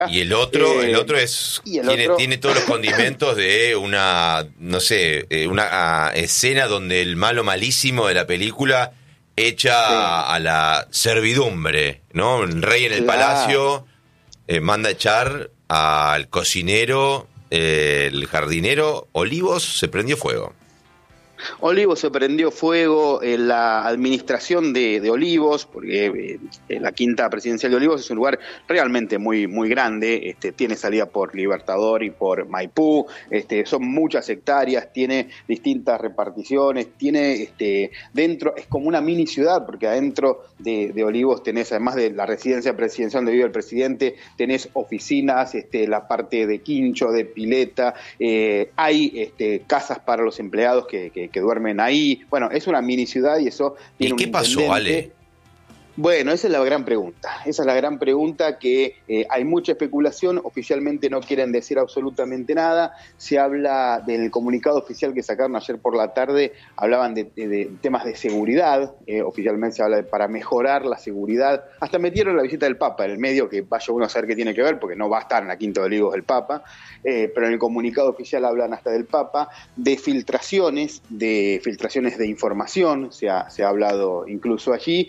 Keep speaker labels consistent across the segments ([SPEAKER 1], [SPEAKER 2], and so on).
[SPEAKER 1] Y el otro
[SPEAKER 2] y el otro,
[SPEAKER 1] tiene todos los condimentos de una, no sé, una escena donde el malo malísimo de la película echa
[SPEAKER 2] sí,
[SPEAKER 1] a la servidumbre, ¿no? El rey en el
[SPEAKER 2] claro.
[SPEAKER 1] palacio manda a echar al cocinero, el jardinero. Olivos se prendió fuego.
[SPEAKER 2] Olivos se prendió fuego en la administración de Olivos, porque la quinta presidencial de Olivos es un lugar realmente muy, muy grande, tiene salida por Libertador y por Maipú, son muchas hectáreas, tiene distintas reparticiones, tiene dentro, es como una mini ciudad, porque adentro de Olivos tenés, además de la residencia presidencial donde vive el presidente, tenés oficinas, la parte de quincho, de pileta, hay casas para los empleados que duermen ahí. Bueno, es una mini ciudad y eso
[SPEAKER 1] ¿Y
[SPEAKER 2] tiene un
[SPEAKER 1] qué pasó,
[SPEAKER 2] intendente.
[SPEAKER 1] Ale?
[SPEAKER 2] Bueno, esa es la gran pregunta. Esa es la gran pregunta que hay mucha especulación. Oficialmente no quieren decir absolutamente nada. Se habla del comunicado oficial que sacaron ayer por la tarde. Hablaban de temas de seguridad. Oficialmente se habla de para mejorar la seguridad. Hasta metieron la visita del Papa en el medio, que vaya uno a saber qué tiene que ver, porque no va a estar en la Quinta de Olivos el Papa. Pero en el comunicado oficial hablan hasta del Papa, de filtraciones de información. Se ha hablado incluso allí.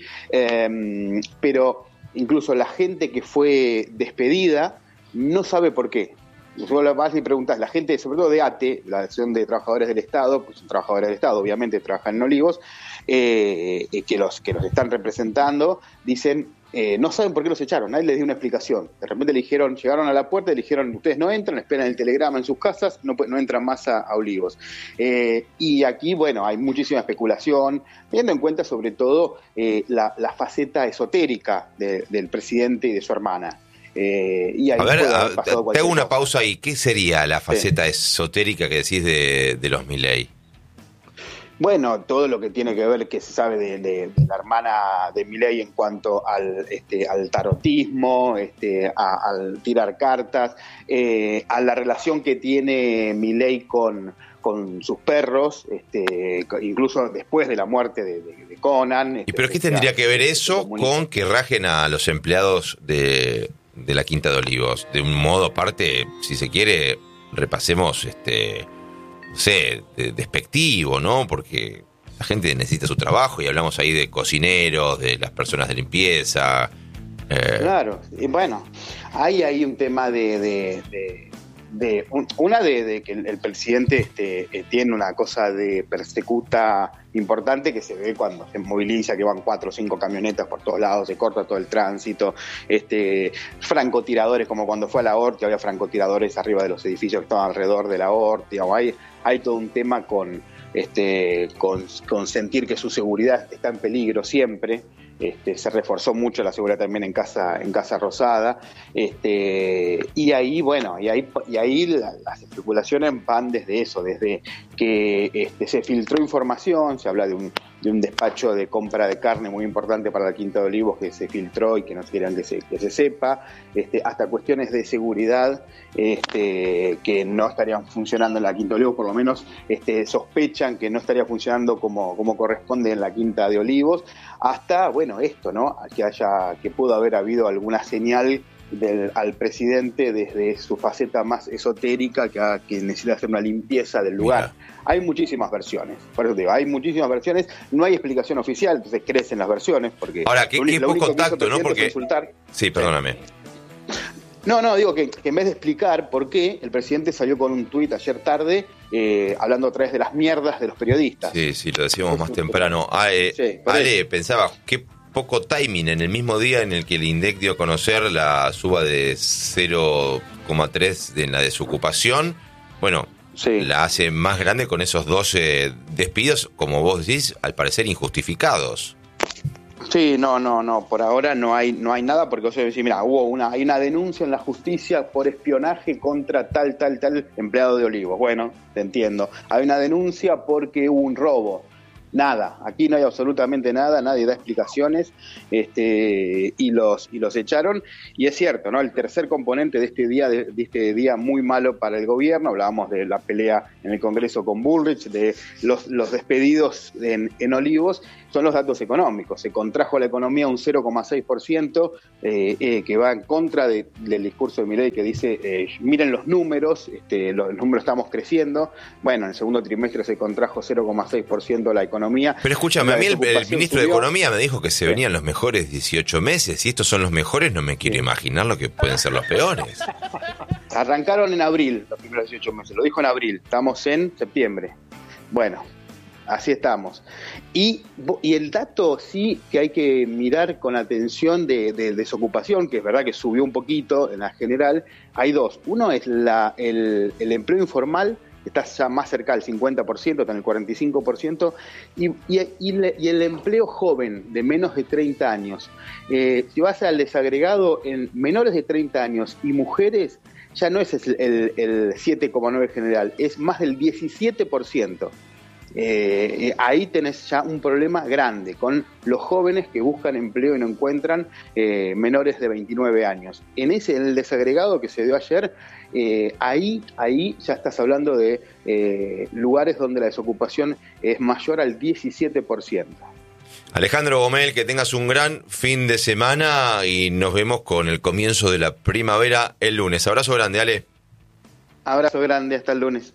[SPEAKER 2] Pero incluso la gente que fue despedida no sabe por qué. Vos vas y preguntás, la gente, sobre todo de ATE, la Asociación de Trabajadores del Estado, pues son trabajadores del Estado, obviamente trabajan en Olivos, que los están representando, dicen, no saben por qué los echaron, nadie les dio una explicación. De repente le dijeron, llegaron a la puerta y le dijeron, ustedes no entran, esperan el telegrama en sus casas, no entran más a Olivos. Y aquí, bueno, hay muchísima especulación, teniendo en cuenta sobre todo la faceta esotérica del presidente y de su hermana. Y ahí
[SPEAKER 1] A ver,
[SPEAKER 2] puede haber pasado
[SPEAKER 1] te
[SPEAKER 2] cualquier
[SPEAKER 1] hago una
[SPEAKER 2] cosa.
[SPEAKER 1] pausa ahí. ¿Qué sería la
[SPEAKER 2] Sí.
[SPEAKER 1] faceta esotérica que decís de los Milei?
[SPEAKER 2] Bueno, todo lo que tiene que ver, que se sabe de la hermana de Milei en cuanto al tarotismo, al tirar cartas, a la relación que tiene Milei con sus perros, incluso después de la muerte de Conan.
[SPEAKER 1] ¿Y pero qué tendría que ver eso con que rajen a los empleados de la Quinta de Olivos? De un modo aparte, si se quiere, repasemos, no sé, despectivo, ¿no? Porque la gente necesita su trabajo y hablamos ahí de cocineros, de las personas de limpieza.
[SPEAKER 2] Claro, y bueno, hay ahí un tema de que el presidente tiene una cosa de persecuta importante que se ve cuando se moviliza, que van 4 o 5 camionetas por todos lados, se corta todo el tránsito, francotiradores, como cuando fue a la ORT, había francotiradores arriba de los edificios que estaban alrededor de la ORT, digamos, hay todo un tema con sentir que su seguridad está en peligro siempre. Se reforzó mucho la seguridad también en Casa Rosada, y ahí, bueno, las especulaciones van desde eso, desde que se filtró información, se habla de un despacho de compra de carne muy importante para la Quinta de Olivos que se filtró y que no quieran que se sepa, hasta cuestiones de seguridad que no estarían funcionando en la Quinta de Olivos, por lo menos sospechan que no estaría funcionando como corresponde en la Quinta de Olivos, hasta, bueno, esto, ¿no? Que pudo haber habido alguna señal al presidente desde su faceta más esotérica que necesita hacer una limpieza del lugar. Mira. Hay muchísimas versiones, por eso te digo, hay muchísimas versiones, no hay explicación oficial, entonces crecen las versiones, porque
[SPEAKER 1] ahora, ¿qué fue contacto, no? Porque
[SPEAKER 2] consultar.
[SPEAKER 1] Sí, perdóname.
[SPEAKER 2] No, digo que en vez de explicar por qué, el presidente salió con un tuit ayer tarde hablando otra vez de las mierdas de los periodistas.
[SPEAKER 1] Sí, lo decíamos más temprano. Ale, pensaba, qué poco timing en el mismo día en el que el INDEC dio a conocer la suba de 0,3 en la desocupación. Bueno, sí, la hace más grande con esos 12 despidos, como vos decís, al parecer injustificados.
[SPEAKER 2] Sí, no, por ahora no hay nada, porque vos decís, mira, hay una denuncia en la justicia por espionaje contra tal empleado de Olivos. Bueno, te entiendo. Hay una denuncia porque hubo un robo. Nada, aquí no hay absolutamente nada, nadie da explicaciones, y los echaron. Y es cierto, ¿no? El tercer componente de este día muy malo para el gobierno, hablábamos de la pelea en el Congreso con Bullrich, de los despedidos en Olivos, son los datos económicos. Se contrajo la economía un 0,6%, que va en contra del discurso de Milei, que dice, miren los números, los números estamos creciendo. Bueno, en el segundo trimestre se contrajo 0,6% la economía.
[SPEAKER 1] Pero escúchame, a mí el ministro de Economía me dijo que se venían los mejores 18 meses. Si estos son los mejores, no me quiero imaginar lo que pueden ser los peores.
[SPEAKER 2] Arrancaron en abril, los primeros 18 meses, lo dijo en abril, estamos en septiembre. Bueno, así estamos. Y el dato sí que hay que mirar con atención de desocupación, que es verdad que subió un poquito en la general, hay dos. Uno es el empleo informal, está ya más cerca del 50%, está en el 45%, y el empleo joven de menos de 30 años. Si vas al desagregado en menores de 30 años y mujeres, ya no es el 7,9 general, es más del 17%. Ahí tenés ya un problema grande con los jóvenes que buscan empleo y no encuentran, menores de 29 años. En el desagregado que se dio ayer, ahí ya estás hablando de lugares donde la desocupación es mayor al 17%.
[SPEAKER 1] Alejandro Gomel, que tengas un gran fin de semana y nos vemos con el comienzo de la primavera el lunes. Abrazo grande, Ale.
[SPEAKER 2] Abrazo grande, hasta el lunes.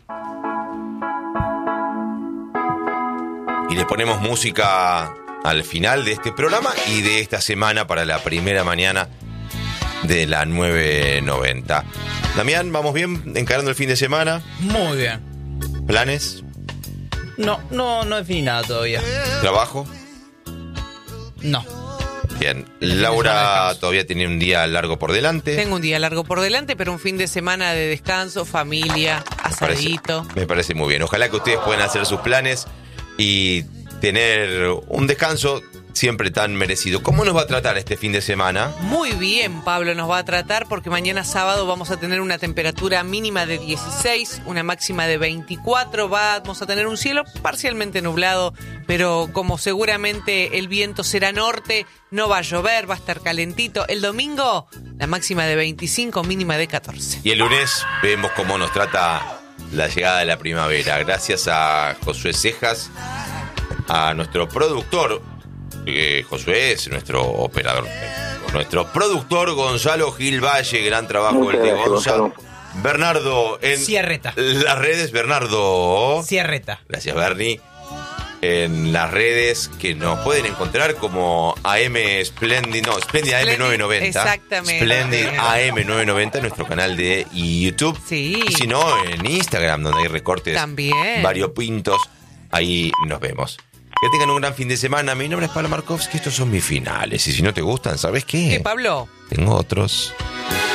[SPEAKER 1] Y le ponemos música al final de este programa y de esta semana para la primera mañana de la 990. Damián, ¿vamos bien encarando el fin de semana?
[SPEAKER 3] Muy bien.
[SPEAKER 1] ¿Planes?
[SPEAKER 3] No definí nada todavía.
[SPEAKER 1] ¿Trabajo?
[SPEAKER 3] No.
[SPEAKER 1] Bien. Laura todavía tiene un día largo por delante.
[SPEAKER 4] Tengo un día largo por delante, pero un fin de semana de descanso, familia, asadito.
[SPEAKER 1] Me parece muy bien. Ojalá que ustedes puedan hacer sus planes y tener un descanso siempre tan merecido. ¿Cómo nos va a tratar este fin de semana?
[SPEAKER 4] Muy bien, Pablo, nos va a tratar porque mañana sábado vamos a tener una temperatura mínima de 16, una máxima de 24. Vamos a tener un cielo parcialmente nublado, pero como seguramente el viento será norte, no va a llover, va a estar calentito. El domingo, la máxima de 25, mínima de 14.
[SPEAKER 1] Y el lunes vemos cómo nos trata la llegada de la primavera. Gracias a Josué Cejas, a nuestro productor, Josué es nuestro operador, nuestro productor Gonzalo Gil Valle, gran trabajo el de Gonzalo. Bernardo en
[SPEAKER 3] Sierreta.
[SPEAKER 1] Las redes, Bernardo
[SPEAKER 3] Sierreta.
[SPEAKER 1] Gracias, Bernie. En las redes que nos pueden encontrar como Splendid AM 990.
[SPEAKER 4] Exactamente.
[SPEAKER 1] Splendid AM 990, nuestro canal de YouTube.
[SPEAKER 4] Sí.
[SPEAKER 1] Y si no, en Instagram, donde hay recortes
[SPEAKER 4] también
[SPEAKER 1] variopintos, ahí nos vemos. Que tengan un gran fin de semana. Mi nombre es Pablo Markovsky, estos son mis finales. Y si no te gustan, ¿sabes qué?
[SPEAKER 4] ¿Qué, Pablo?
[SPEAKER 1] Tengo otros.